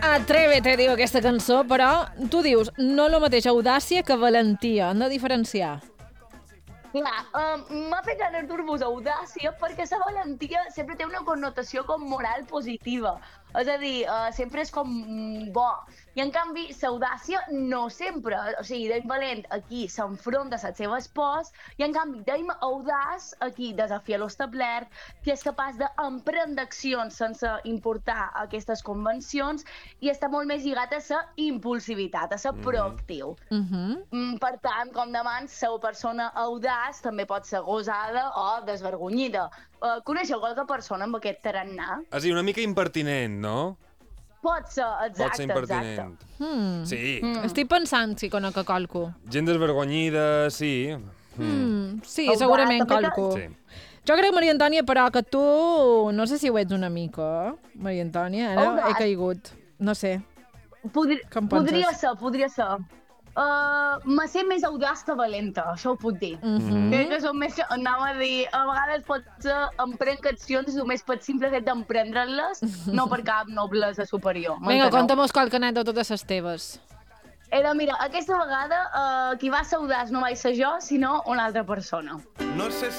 Atrévete, diu aquesta cançó, però tu dius no el mateix audàcia que valentia. Hem de diferenciar. Clar, m'ha fet anar dur-vos audàcia perquè la valentia sempre té una connotació com moral positiva. És a dir, sempre és com bo. I en canvi, l'audàcia no sempre. O sigui, deim valent aquí s'enfronta a les seves pors i en canvi deim audaç aquí desafia l'establert, que és capaç d'emprendre accions sense importar aquestes convencions i està molt més lligat a la impulsivitat, a ser proactiu. Per tant, com demans, ser una persona audaç també pot ser gosada o desvergonyida. Coneixeu qualque persona amb aquest tarannà? És a dir, una mica impertinent, no? Pot ser, exacte, Pot ser impertinent. Sí. Estic pensant si conec a qualcú. Gent desvergonyida, sí. Sí, Audàç, segurament també qualcú. Sí. Jo crec, Maria Antònia, però que tu... No sé si ho ets una mica, Maria Antònia. Ara Audàç. he caigut. No sé. Podria penses? podria ser. Me sé més audaç que valenta, això ho puc dir. Crec que som més... Anava a dir, a vegades pot ser emprenc accions només per simple fet d'emprendre-les, no per cap noblesa superior. Vinga, conta'm-nos qualque anècdota de les teves. Era, mira, aquesta vegada qui va ser audaç no vaig ser jo, sinó una altra persona. No sé